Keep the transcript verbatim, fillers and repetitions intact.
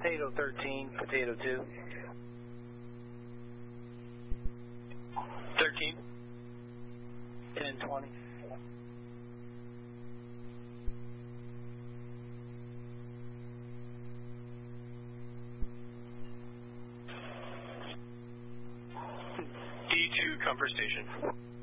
Potato thirteen, Potato two. thirteen. ten twenty. D two, Comfort Station.